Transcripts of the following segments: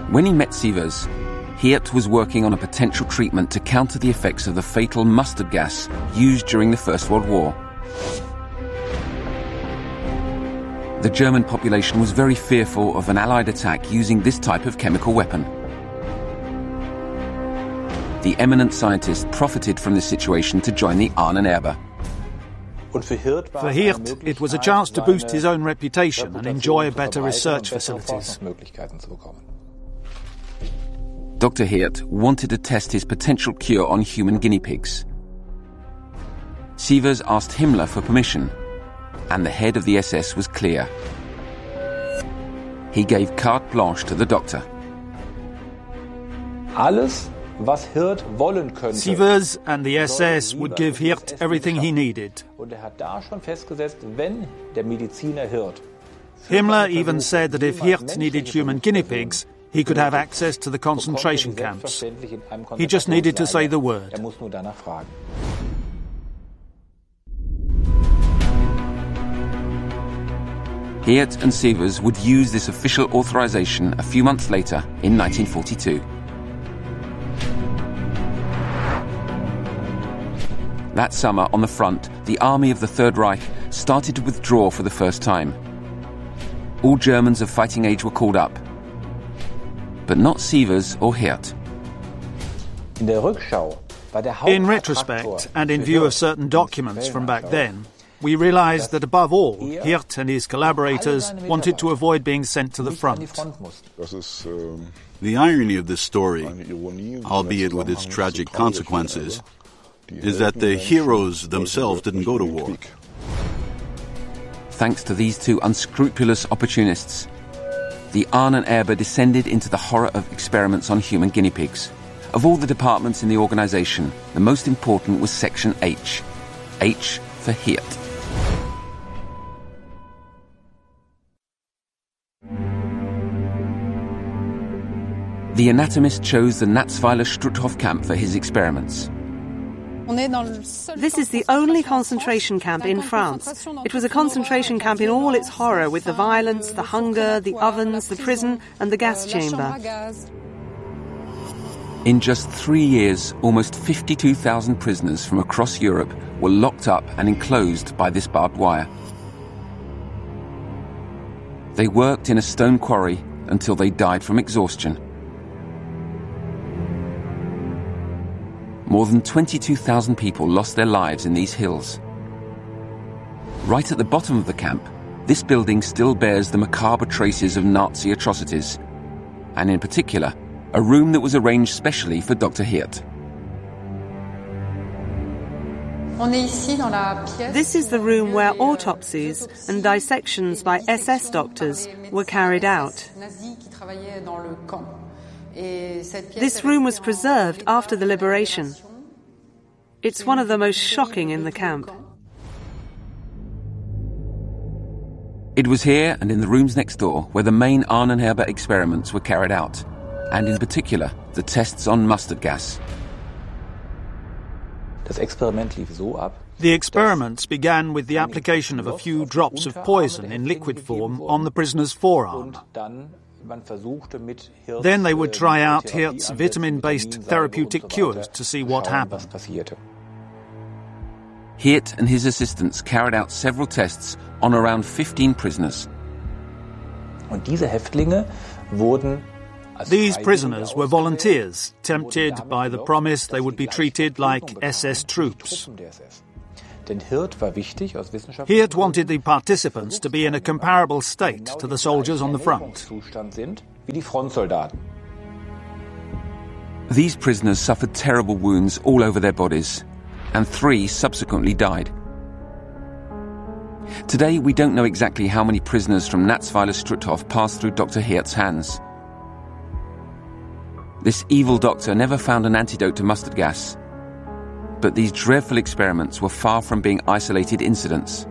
When he met Sievers, Hirt was working on a potential treatment to counter the effects of the fatal mustard gas used during the First World War. The German population was very fearful of an Allied attack using this type of chemical weapon. The eminent scientist profited from this situation to join the Ahnenerbe. For Hirt, it was a chance to boost his own reputation and enjoy better research facilities. Dr. Hirt wanted to test his potential cure on human guinea pigs. Sievers asked Himmler for permission, and the head of the SS was clear. He gave carte blanche to the doctor. Sievers and the SS would give Hirt everything he needed. Himmler even said that if Hirt needed human guinea pigs, he could have access to the concentration camps. He just needed to say the word. Hirt and Sievers would use this official authorization a few months later in 1942. That summer, on the front, the army of the Third Reich started to withdraw for the first time. All Germans of fighting age were called up, but not Sievers or Hirt. In retrospect, and in view of certain documents from back then, we realized that above all, Hirt and his collaborators wanted to avoid being sent to the front. The irony of this story, albeit with its tragic consequences, is that the heroes themselves didn't go to war. Thanks to these two unscrupulous opportunists, the Ahnenerbe descended into the horror of experiments on human guinea pigs. Of all the departments in the organization, the most important was Section H. H for Hirt. The anatomist chose the Natzweiler Struthof camp for his experiments. This is the only concentration camp in France. It was a concentration camp in all its horror, with the violence, the hunger, the ovens, the prison and the gas chamber. In just 3 years, almost 52,000 prisoners from across Europe were locked up and enclosed by this barbed wire. They worked in a stone quarry until they died from exhaustion. More than 22,000 people lost their lives in these hills. Right at the bottom of the camp, this building still bears the macabre traces of Nazi atrocities, and in particular, a room that was arranged specially for Dr. Hirt. This is the room where autopsies and dissections by SS doctors were carried out. This room was preserved after the liberation. It's one of the most shocking in the camp. It was here and in the rooms next door where the main Ahnenerbe experiments were carried out, and in particular, the tests on mustard gas. The experiments began with the application of a few drops of poison in liquid form on the prisoner's forearm. Then they would try out Hirt's vitamin-based therapeutic cures to see what happened. Hirt and his assistants carried out several tests on around 15 prisoners. These prisoners were volunteers, tempted by the promise they would be treated like SS troops. Hirt wanted the participants to be in a comparable state to the soldiers on the front. These prisoners suffered terrible wounds all over their bodies, and 3 subsequently died. Today, we don't know exactly how many prisoners from Natzweiler Struthof passed through Dr. Hirt's hands. This evil doctor never found an antidote to mustard gas, but these dreadful experiments were far from being isolated incidents.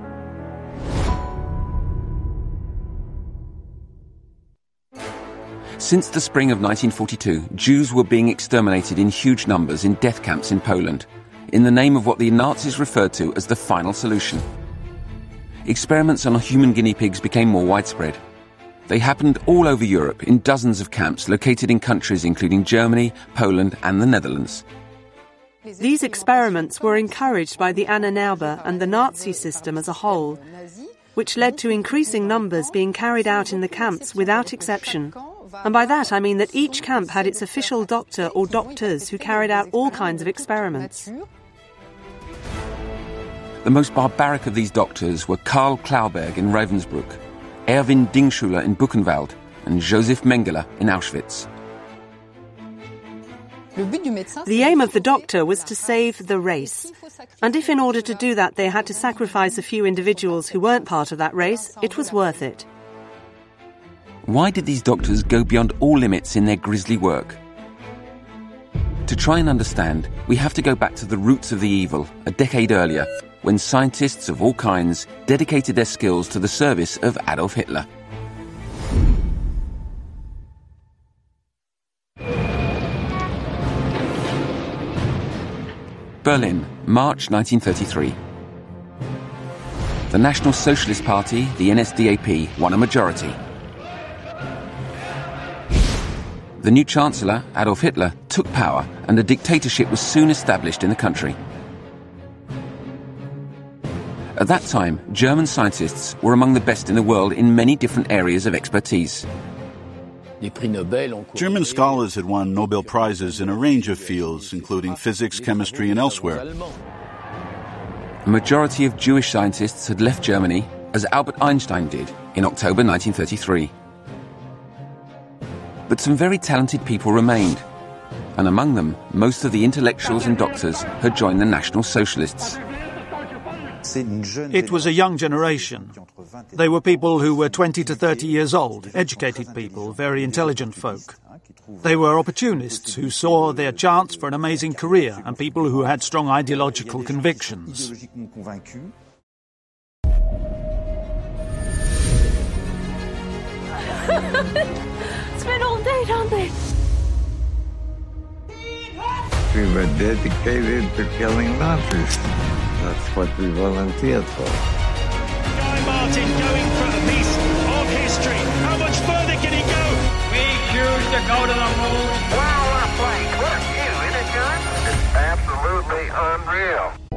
Since the spring of 1942, Jews were being exterminated in huge numbers in death camps in Poland, in the name of what the Nazis referred to as the final solution. Experiments on human guinea pigs became more widespread. They happened all over Europe in dozens of camps located in countries including Germany, Poland and the Netherlands. These experiments were encouraged by the Ahnenerbe and the Nazi system as a whole, which led to increasing numbers being carried out in the camps without exception. And by that I mean that each camp had its official doctor or doctors who carried out all kinds of experiments. The most barbaric of these doctors were Karl Klauberg in Ravensbrück, Erwin Dingschuler in Buchenwald, and Josef Mengele in Auschwitz. The aim of the doctor was to save the race. And if in order to do that they had to sacrifice a few individuals who weren't part of that race, it was worth it. Why did these doctors go beyond all limits in their grisly work? To try and understand, we have to go back to the roots of the evil, a decade earlier, when scientists of all kinds dedicated their skills to the service of Adolf Hitler. Berlin, March 1933. The National Socialist Party, the NSDAP, won a majority. The new Chancellor, Adolf Hitler, took power and a dictatorship was soon established in the country. At that time, German scientists were among the best in the world in many different areas of expertise. German scholars had won Nobel Prizes in a range of fields, including physics, chemistry, and elsewhere. A majority of Jewish scientists had left Germany, as Albert Einstein did in October 1933. But some very talented people remained, and among them, most of the intellectuals and doctors had joined the National Socialists. It was a young generation. They were people who were 20 to 30 years old, educated people, very intelligent folk. They were opportunists who saw their chance for an amazing career and people who had strong ideological convictions. Spend all day, don't they? We were dedicated to killing Nazis. That's what we volunteered for. Guy Martin going for a piece of history. How much further can he go? We choose to go to the moon. Wow, what a flight. What a view, isn't it, John? It's absolutely unreal.